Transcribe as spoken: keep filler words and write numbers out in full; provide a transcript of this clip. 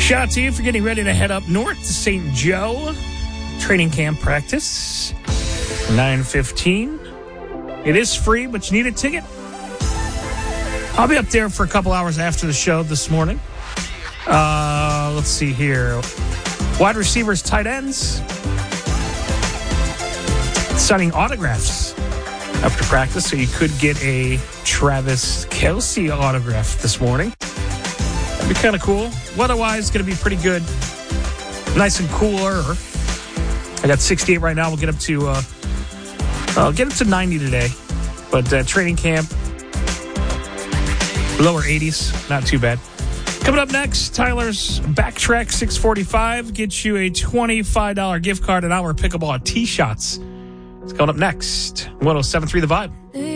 Shout out to you for getting ready to head up north to Saint Joe. Training camp practice, nine fifteen. It is free, but you need a ticket. I'll be up there for a couple hours after the show this morning. Uh, let's see here. Wide receivers, tight ends. Signing autographs after practice, so you could get a Travis Kelce autograph this morning. That'd be kind of cool. Weather-wise, going to be pretty good. Nice and cooler. I got sixty-eight right now. We'll get up to uh, uh, get up to ninety today. But uh, training camp, lower eighties, not too bad. Coming up next, Tyler's Backtrack six forty-five gets you a twenty-five dollars gift card and our pickleball tee shots. It's coming up next. one oh seven point three The Vibe.